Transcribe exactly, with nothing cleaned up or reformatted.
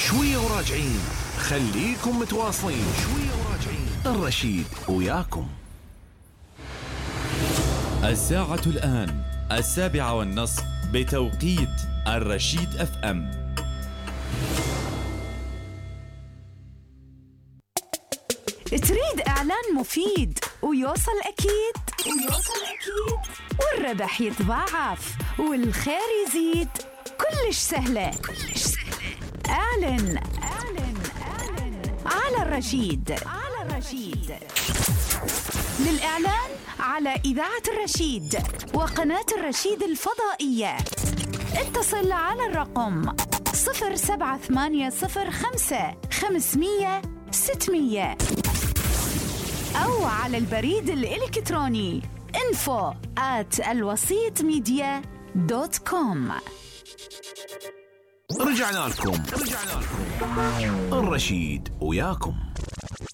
شوية وراجعين، خليكم متواصلين. شوية وراجعين، الرشيد وياكم. الساعة الآن السابعة والنصف بتوقيت الرشيد اف ام. تريد إعلان مفيد ويوصل أكيد ويوصل أكيد والربح يتضاعف والخير يزيد؟ كلش سهلة كلش سهلة. أعلن أعلن أعلن على الرشيد على الرشيد. للإعلان على إذاعة الرشيد وقناة الرشيد الفضائية اتصل على الرقم صفر سبعة ثمانية صفر خمسة خمسمية ستمية أو على البريد الإلكتروني info at الوسيط ميديا دوت كوم. رجعنا لكم رجعنا لكم الرشيد وياكم.